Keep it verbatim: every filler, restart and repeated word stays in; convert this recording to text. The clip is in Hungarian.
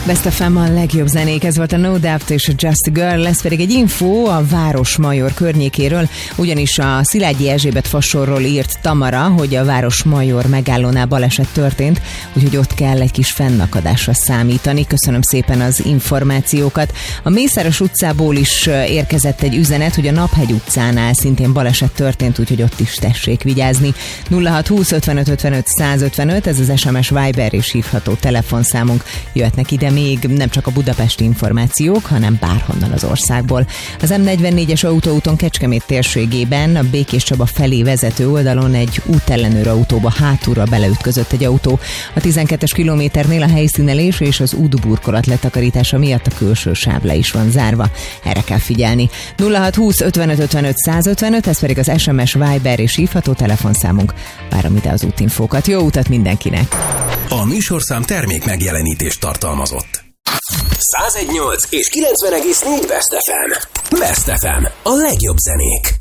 Best ef em a legjobb zenék, ez volt a No Doubt és a Just a Girl, lesz pedig egy info a Városmajor környékéről, ugyanis a Szilágyi Erzsébet fasorról írt Tamara, hogy a Városmajor megállónál baleset történt, úgyhogy ott kell egy kis fennakadásra számítani. Köszönöm szépen az információkat. A Mészáros utcából is érkezett egy üzenet, hogy a Naphegy utcánál szintén baleset történt, úgyhogy ott is tessék vigyázni. nulla hat húsz ötvenöt ötvenöt százötvenöt, ez az es em es, Viber és hívható telefonszámunk. Jöhetnek ide még nem csak a budapesti információk, hanem bárhonnan az országból. Az em negyvennégyes autóúton Kecskemét térségében a Békés Csaba felé vezető oldalon egy útellenőr autóba hátulra beleütközött egy autó. A tizenkettes kilométernél a helyszínelés és az útburkolat letakarítása miatt a külső sáv le is van zárva. Erre kell figyelni. nulla hat húsz ötvenöt ötvenöt százötvenöt, ez pedig az es em es, Viber és hívható telefonszámunk. Várom ide az útinfókat. Jó utat mindenkinek! A műsorszám termék megjelenítést tartalmazott. száz egy egész nyolc és kilencven egész négy Best ef em. Best ef em. A legjobb zenék.